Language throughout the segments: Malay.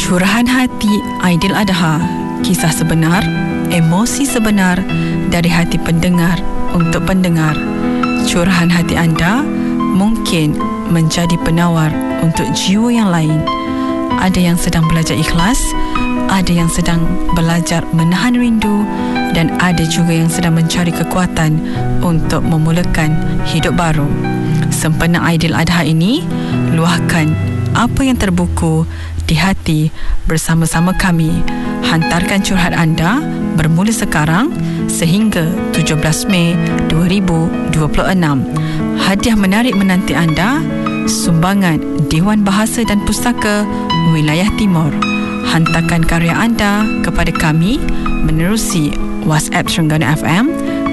Curahan hati Aidiladha. Kisah sebenar, emosi sebenar dari hati pendengar untuk pendengar. Curahan hati anda mungkin menjadi penawar untuk jiwa yang lain. Ada yang sedang belajar ikhlas, ada yang sedang belajar menahan rindu, dan ada juga yang sedang mencari kekuatan untuk memulakan hidup baru. Sempena Aidiladha ini, luahkan apa yang terbuku di hati bersama-sama kami. Hantarkan curhat anda bermula sekarang sehingga 17 Mei 2026. Hadiah menarik menanti anda, sumbangan Dewan Bahasa dan Pustaka Wilayah Timur. Hantarkan karya anda kepada kami menerusi WhatsApp Terengganu FM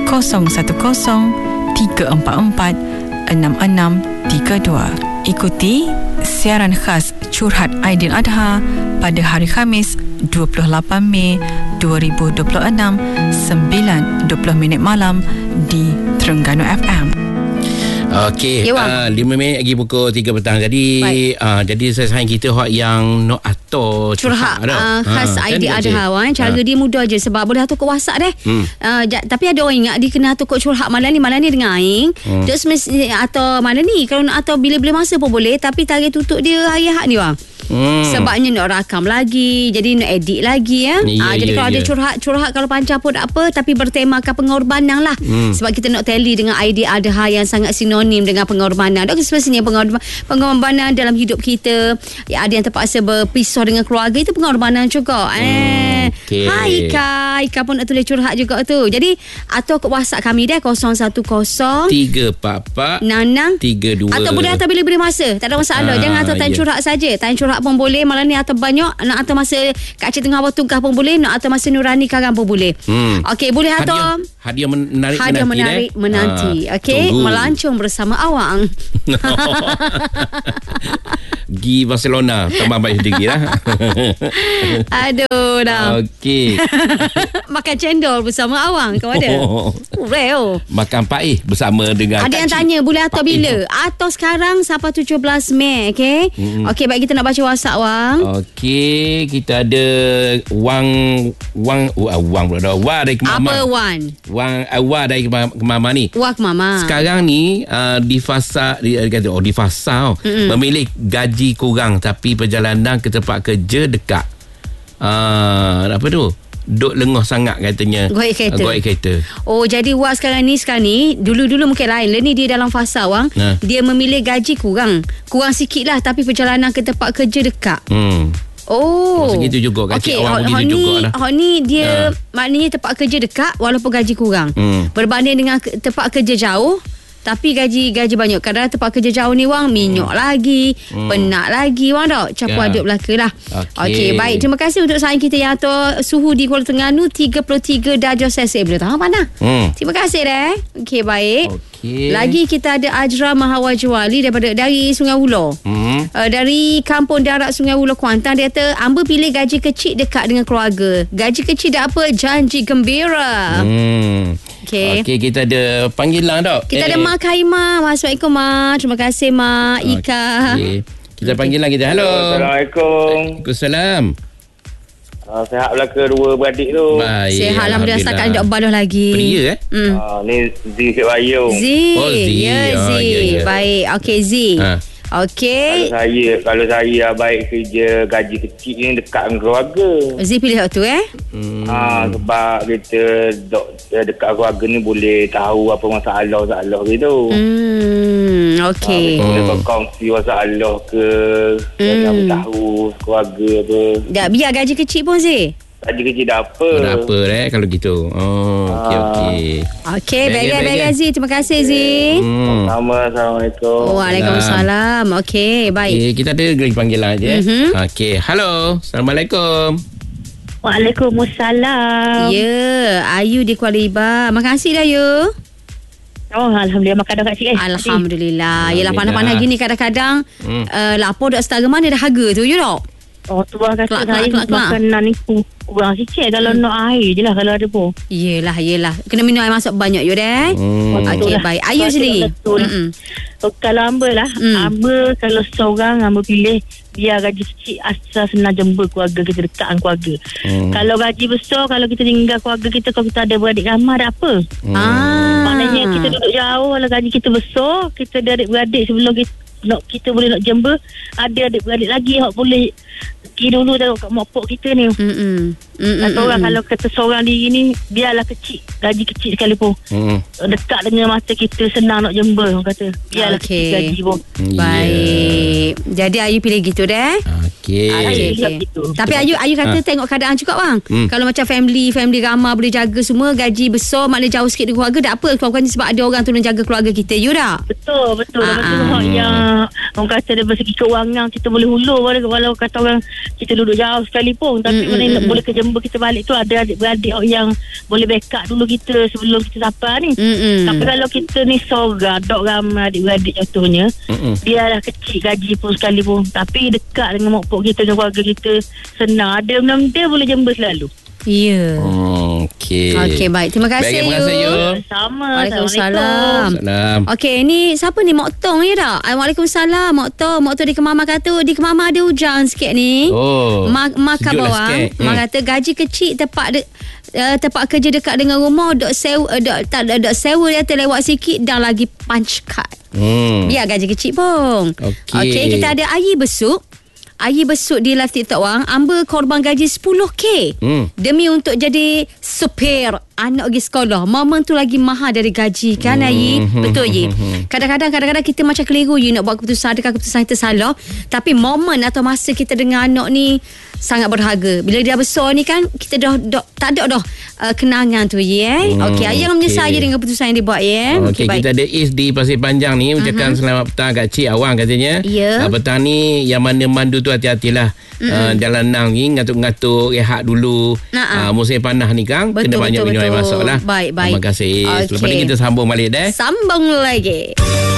010-344-6632. Ikuti siaran khas Curhat Aidiladha pada hari Khamis 28 Mei 2026 9:20 malam di Terengganu FM. Okey, 5 minit lagi pukul 3 petang. Jadi jadi sasaran kita hak yang nak atur curhat khas Aidiladha. Cara dia mudah je sebab boleh atur ke WhatsApp deh. Tapi ada orang ingat dia kena atur ke curhat malam ni dengan aing. Dia semesti atau malam ni kalau nak atur bila-bila masa pun boleh, tapi tarikh tutup dia hari Ahad ni bang. Sebabnya nak rakam lagi, jadi nak edit lagi ya. Jadi kalau ada curhat kalau panjang pun tak apa, tapi bertemakan pengorbanan lah. Sebab kita nak tally dengan Aidiladha yang sangat sinonim dengan pengorbanan. Dan semestinya pengorbanan dalam hidup kita. Ya, ada yang terpaksa berpisah dengan keluarga, itu pengorbanan juga. Hai Ika pun nak tulis curhat juga tu. Jadi atau ke WhatsApp kami dia 010-344 Nanang 32. Atau boleh atau bila-bila masa, tak ada masalah. Jangan atau tanya curhat saja. Tanya curhat pun boleh malam ni, atau banyak nak atau masa Kak Cik tengah buat tugas pun boleh, nak atau masa Nurani Karang pun boleh. Okey, boleh atau hadiah menarik menanti. Okey, melancong bersama awang. Pergi Barcelona tambah baik sedikit lah. Aduh dah. Okey. Makan cendol bersama awang. Kau ada? Makan paih bersama dengan ada yang tanya boleh atau bila? Atau sekarang sampai 17 Mei. Okey. Okey, baik kita nak baca WhatsApp wang. Okey, kita ada Wang pula dah. Wah dari Kemama. Apa Wan? Wah dari Kemama ni. Wah Kemama. Sekarang ni di fasa memilih gaji kurang tapi perjalanan ke tempat kerja dekat. Apa tu? Duk lengah sangat katanya. Goik kereta. Oh, jadi Wak sekarang ni dulu mungkin lain. Ni dia dalam fasa wang. Dia memilih gaji kurang sikit lah, tapi perjalanan ke tempat kerja dekat. Oh, segitu juga gaji awak begitu juga lah. Ni dia maknanya tempat kerja dekat walaupun gaji kurang. Berbanding dengan tempat kerja jauh tapi gaji banyak. Kadang tempat kerja jauh ni wang minyak lagi, penat lagi wang tak. Campur aduk belaka lah. Okey, baik. Terima kasih untuk saing kita yang atur suhu di Kuala Terengganu 33 darjah Celsius. Boleh tahu panas. Terima kasih dah. Okey, baik. Lagi kita ada Ajra Mahawajwali dari Sungai Ulo. Dari Kampung Darat Sungai Ulo Kuantan. Dia kata Amba pilih gaji kecil dekat dengan keluarga. Gaji kecil dah apa, janji gembira. Okey, kita ada panggilan tak? Kita ada Mak Kaima. Assalamualaikum Mak. Terima kasih Mak Ika. Kita panggilan kita. Halo. Assalamualaikum. Waalaikumsalam. Sihat belaka dua beradik tu. Baik, sihat alhamdulillah. Setakat dok baloh lagi. Pria ni Z Fit Bayung. Z. Z. Baik. Okey Z. Okey. Kalau saya baik kerja gaji kecil ni dekat dengan keluarga. Z pilih tu sebab kita dekat keluarga ni boleh tahu apa masalah gitu. Okey. Boleh berkongsi masalah ke, tahu keluarga apa. Tak biar gaji kecil pun Z. Gaji kecil dah apa. Berapa kalau gitu. Okey. Okey, baik Aziz. Terima kasih Aziz. Assalamualaikum. Waalaikumsalam. Okey, baik. Kita ada lagi panggilan je. Okey, halo. Assalamualaikum. Waalaikumsalam. Ya, Ayu di Kuala Iba. Makasih dah Ayu. Oh, alhamdulillah makan dah Kak Cik. Alhamdulillah. Yalah panas-panas gini kadang-kadang lapor dak setara mana dah harga tu you know. Tuan kata saya makanan ni kurang sikit. Kalau nak air je lah kalau ada pun. Yelah. Kena minum air masak banyak you deh. Okey, baik. Ayu sendiri. Kalau Amba lah. Amba kalau seorang Amba pilih biar gaji kecil asal senang jumpa keluarga kita, dekat dengan keluarga. Kalau gaji besar, kalau kita tinggal keluarga kita, kalau kita ada beradik ramai, ada apa? Maknanya kita duduk jauh. Kalau gaji kita besar, kita ada adik-beradik sebelum kita boleh nak jumpa, ada adik-beradik lagi yang boleh pergi dulu tengok kat mak pok kita ni. Kalau kata seorang diri ni biarlah kecil, gaji kecil sekalipun, dekat dengan mata kita, senang nak jumpa, orang kata biarlah kecil gaji pun. Baik. Jadi Ayu pilih gitu deh. Okey. Tapi Ayu kata tengok keadaan juga bang. Kalau macam family ramai boleh jaga semua, gaji besar maknanya jauh sikit dengan keluarga, tak apa keluarga sebab ada orang tolong jaga keluarga kita. You dah betul yang orang kata dari segi kewangan kita boleh hulur, walau kata orang kita duduk jauh sekalipun, tapi mana boleh kejumpa kita balik tu ada adik-beradik yang boleh backup dulu kita sebelum kita sampai ni. Tapi kalau kita ni seorang dok ramai adik-beradik contohnya, biarlah kecil gaji pun sekalipun, tapi dekat dengan mak pok kita, dengan keluarga kita, senang, ada benda-benda boleh jumpa selalu. Ya. Okey, baik. Terima kasih you. Sama. Waalaikumsalam. Okey, ni siapa ni? Mak Tong ya tak? Waalaikumsalam. Mak Tong di Kemama kata, di Kemama ada hujan sikit ni. Mak kat bawah. Mak kata gaji kecil tempat kerja dekat dengan rumah, dok sewa dia terlewat sikit dah lagi punch card. Biar gaji kecil pun. Okey, kita ada Ayi Besuk. Ayi besuk di live TikTok wang, Amba korban gaji 10k demi untuk jadi supir anak pergi sekolah. Momen tu lagi mahal dari gaji kan Ayi? Betul Ayi? Kadang-kadang kita macam keliru you nak buat keputusan, adakah keputusan kita salah, tapi momen atau masa kita dengan anak ni sangat berharga. Bila dia besar ni kan, kita dah tak ada dah kenangan tu Okey, Ayi jangan menyesal dengan keputusan yang dia buat Okey, kita ada Is di Pasir Panjang ni ucapkan selamat petang kat Cik Awang katanya. Petang ni yang mana mandu tu hati-hatilah. Jalan nang ni ngatuk-ngatuk, rehat dulu. Musim panas ni Kang, kena banyak minum air masak lah. Baik. Terima kasih. Lepas ni kita sambung balik Sambung lagi.